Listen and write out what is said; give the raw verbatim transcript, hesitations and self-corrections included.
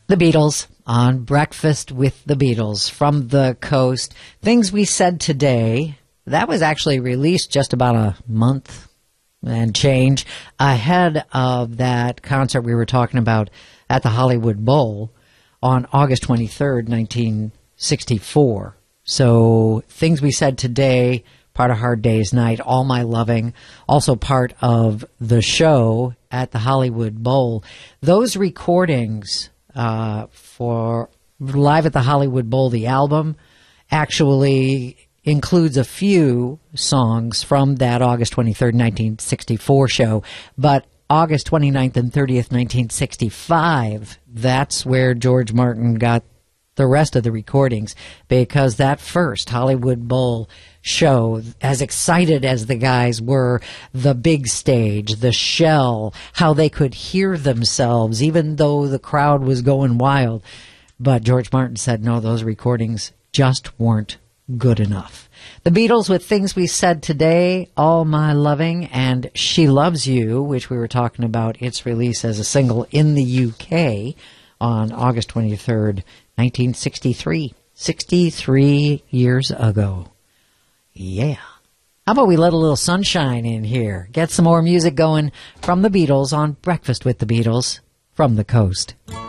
The Beatles on Breakfast with the Beatles from the Coast. Things We Said Today. That was actually released just about a month and change ahead of that concert we were talking about at the Hollywood Bowl on August twenty-third, nineteen sixty-four. So Things We Said Today, part of Hard Day's Night, All My Loving, also part of the show at the Hollywood Bowl. Those recordings uh, for Live at the Hollywood Bowl, the album, actually includes a few songs from that August twenty-third, nineteen sixty-four show, but August twenty-ninth and thirtieth, nineteen sixty-five, that's where George Martin got the rest of the recordings, because that first Hollywood Bowl show, as excited as the guys were, the big stage, the shell, how they could hear themselves even though the crowd was going wild. But George Martin said, no, those recordings just weren't good enough. The Beatles with Things We Said Today, All My Loving, and She Loves You, which we were talking about its release as a single in the U K on August twenty-third, nineteen sixty-three. sixty-three years ago. Yeah. How about we let a little sunshine in here? Get some more music going from the Beatles on Breakfast with the Beatles from the Coast.